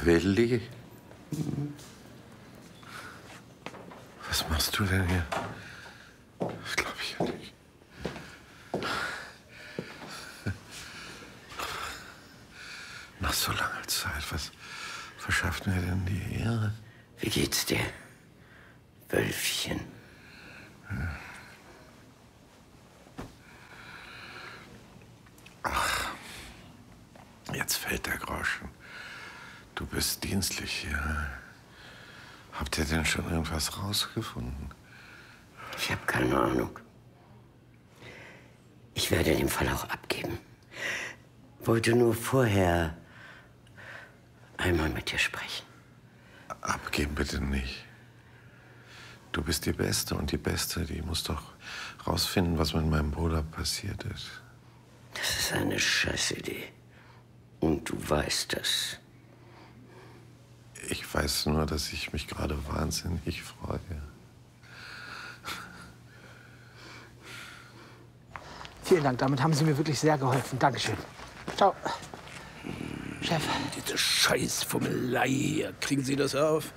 Willi? Was machst du denn hier? Das glaube ich ja nicht. Nach so langer Zeit, was verschafft mir denn die Ehre? Wie geht's dir, Wölfchen? Ach, jetzt fällt der Groschen. Du bist dienstlich hier. Habt ihr denn schon irgendwas rausgefunden? Ich habe keine Ahnung. Ich werde den Fall auch abgeben. Wollte nur vorher einmal mit dir sprechen. Abgeben bitte nicht. Du bist die Beste und die Beste, die muss doch rausfinden, was mit meinem Bruder passiert ist. Das ist eine Scheißidee. Und du weißt es. Ich weiß nur, dass ich mich gerade wahnsinnig freue. Vielen Dank, damit haben Sie mir wirklich sehr geholfen. Dankeschön. Ciao. Chef. Diese Scheißfummelei hier. Kriegen Sie das auf?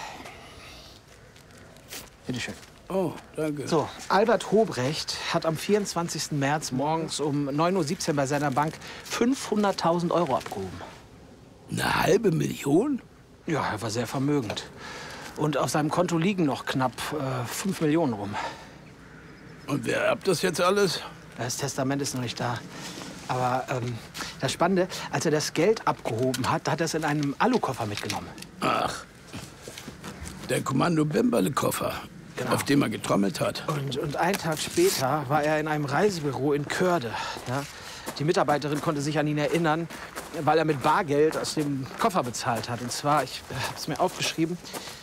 Bitte schön. Oh, danke. So, Albert Hobrecht hat am 24. März morgens um 9:17 Uhr bei seiner Bank 500.000 Euro abgehoben. Eine halbe Million? Ja, er war sehr vermögend. Und auf seinem Konto liegen noch knapp 5 Millionen rum. Und wer erbt das jetzt alles? Das Testament ist noch nicht da. Aber das Spannende, als er das Geld abgehoben hat, hat er es in einem Alukoffer mitgenommen. Ach, der Kommando-Bimberle-Koffer, Genau. auf dem er getrommelt hat. Und einen Tag später war er in einem Reisebüro in Körde. Ja? Die Mitarbeiterin konnte sich an ihn erinnern, weil er mit Bargeld aus dem Koffer bezahlt hat. Und zwar, ich habe es mir aufgeschrieben,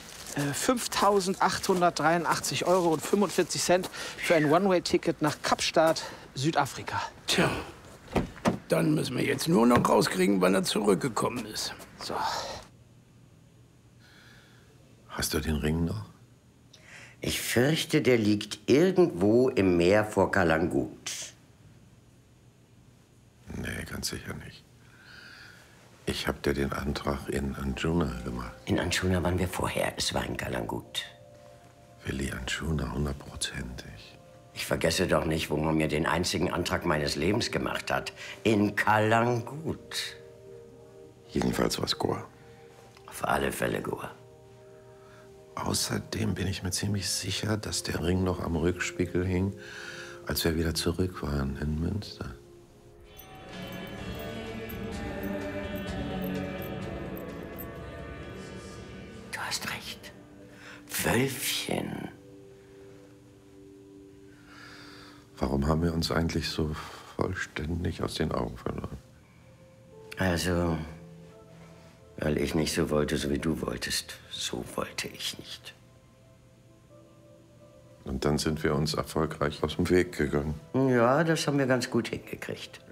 5.883,45 Euro für ein One-Way-Ticket nach Kapstadt, Südafrika. Tja, dann müssen wir jetzt nur noch rauskriegen, wann er zurückgekommen ist. So. Hast du den Ring noch? Ich fürchte, der liegt irgendwo im Meer vor Kalangut. Nee, ganz sicher nicht. Ich hab dir den Antrag in Anjuna gemacht. In Anjuna waren wir vorher. Es war in Kalangut. Willi, Anjuna, 100%ig. Ich vergesse doch nicht, wo man mir den einzigen Antrag meines Lebens gemacht hat. In Kalangut. Jedenfalls war's Goa. Auf alle Fälle Goa. Außerdem bin ich mir ziemlich sicher, dass der Ring noch am Rückspiegel hing, als wir wieder zurück waren in Münster. Du hast recht. Wölfchen. Warum haben wir uns eigentlich so vollständig aus den Augen verloren? Also, weil ich nicht so wollte, so wie du wolltest. So wollte ich nicht. Und dann sind wir uns erfolgreich aus dem Weg gegangen. Ja, das haben wir ganz gut hingekriegt.